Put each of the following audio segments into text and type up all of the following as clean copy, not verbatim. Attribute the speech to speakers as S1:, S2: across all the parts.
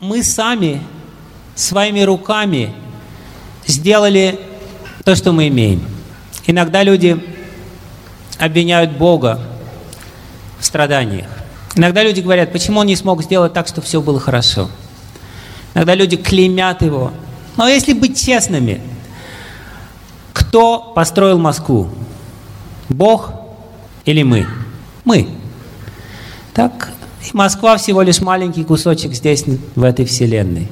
S1: мы сами своими руками сделали то, что мы имеем. Иногда люди обвиняют Бога в страданиях. Иногда люди говорят, почему Он не смог сделать так, чтобы все было хорошо. Иногда люди клеймят Его. Но если быть честными, кто построил Москву? Бог или мы? Мы. Так, и Москва всего лишь маленький кусочек здесь, в этой вселенной.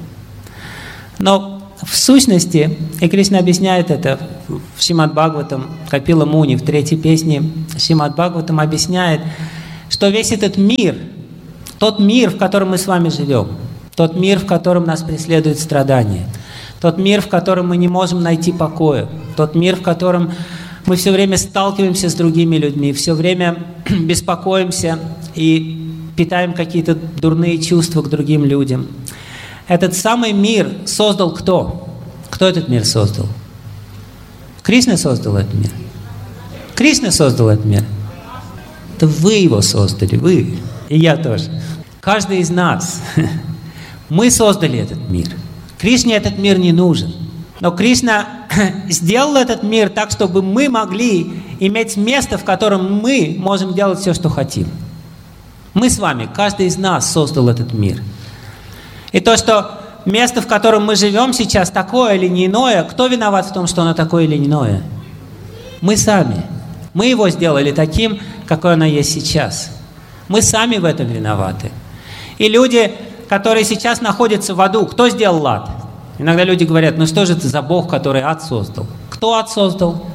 S1: Но в сущности, и Кришна объясняет это в Шримад Бхагаватам, Капила Муни, в 3-й песне Шримад Бхагаватам объясняет, что весь этот мир, тот мир, в котором мы с вами живем, тот мир, в котором нас преследуют страдания, тот мир, в котором мы не можем найти покоя, тот мир, в котором мы все время сталкиваемся с другими людьми, все время беспокоимся и питаем какие-то дурные чувства к другим людям. Этот самый мир создал кто? Кто этот мир создал? Кришна создал этот мир. Кришна создал этот мир. Это вы его создали, вы. И я тоже. Каждый из нас. Мы создали этот мир. Кришне этот мир не нужен. Но Кришна сделал этот мир так, чтобы мы могли иметь место, в котором мы можем делать все, что хотим. Мы с вами, каждый из нас создал этот мир. И то, что место, в котором мы живем сейчас, такое или не иное, кто виноват в том, что оно такое или иное? Мы сами. Мы его сделали таким, какое оно есть сейчас. Мы сами в этом виноваты. И люди, которые сейчас находятся в аду, кто сделал ад? Иногда люди говорят, ну что же это за Бог, который ад создал? Кто ад создал?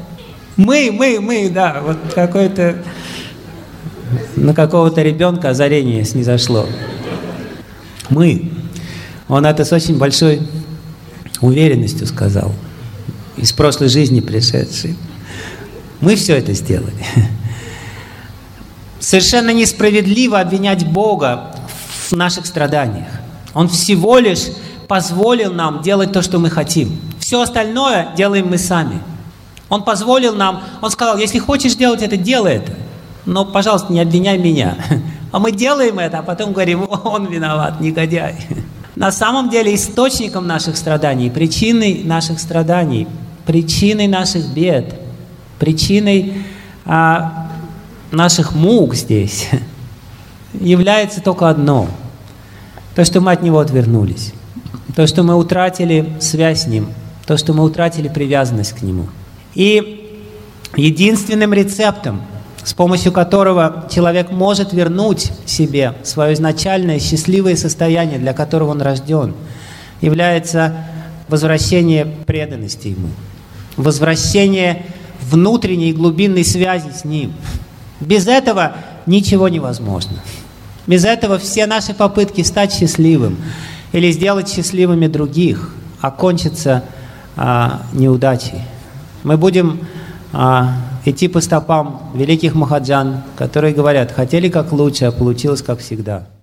S1: Мы, да, вот какой-то, на какого-то ребенка озарение снизошло. Мы. Он это с очень большой уверенностью сказал, из прошлой жизни пришедшей. Мы все это сделали. Совершенно несправедливо обвинять Бога в наших страданиях. Он всего лишь позволил нам делать то, что мы хотим. Все остальное делаем мы сами. Он позволил нам, Он сказал, если хочешь делать это, делай это. Но, пожалуйста, не обвиняй меня. А мы делаем это, а потом говорим, он виноват, негодяй. На самом деле источником наших страданий, причиной наших страданий, причиной наших бед, причиной наших мук здесь является только одно. То, что мы от Него отвернулись. То, что мы утратили связь с Ним. То, что мы утратили привязанность к Нему. И единственным рецептом, с помощью которого человек может вернуть себе свое изначальное счастливое состояние, для которого он рожден, является возвращение преданности Ему, возвращение внутренней глубинной связи с Ним. Без этого ничего невозможно. Без этого все наши попытки стать счастливым или сделать счастливыми других окончатся неудачей. Мы будем идти по стопам великих махаджан, которые говорят, хотели как лучше, а получилось как всегда.